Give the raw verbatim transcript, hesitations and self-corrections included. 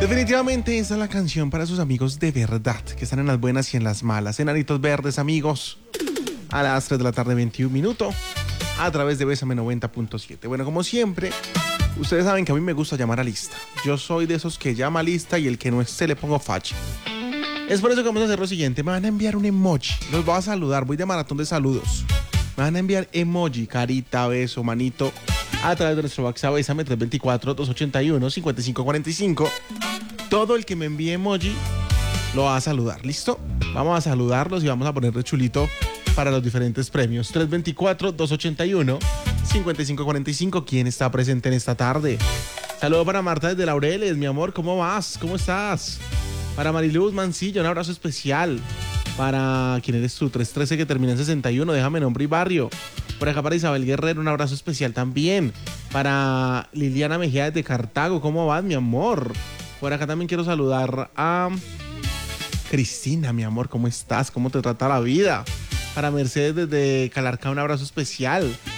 Definitivamente esa es la canción para sus amigos de verdad, que están en las buenas y en las malas. Enanitos verdes, amigos, a las tres de la tarde, veintiún minutos, a través de Bésame noventa punto siete. Bueno, como siempre, ustedes saben que a mí me gusta llamar a lista. Yo soy de esos que llama a lista y el que no esté le pongo facha. Es por eso que vamos a hacer lo siguiente. Me van a enviar un emoji. Los voy a saludar. Voy de maratón de saludos. Me van a enviar emoji, carita, beso, manito, a través de nuestro WhatsApp. Bésame tres dos cuatro, dos ocho uno, cinco cinco cuatro cinco. Todo el que me envíe emoji lo va a saludar. ¿Listo? Vamos a saludarlos y vamos a ponerle chulito para los diferentes premios. tres dos cuatro, dos ocho uno, cinco cinco cuatro cinco. ¿Quién está presente en esta tarde? Saludo para Marta desde Laureles. Mi amor, ¿cómo vas? ¿Cómo estás? Para Mariluz Mancilla, un abrazo especial. Para, ¿quién eres tú? tres trece que termina en sesenta y uno, déjame nombre y barrio. Por acá para Isabel Guerrero, un abrazo especial también. Para Liliana Mejía desde Cartago, ¿cómo vas, mi amor? Por acá también quiero saludar a Cristina, mi amor, ¿cómo estás? ¿Cómo te trata la vida? Para Mercedes desde Calarcá, un abrazo especial.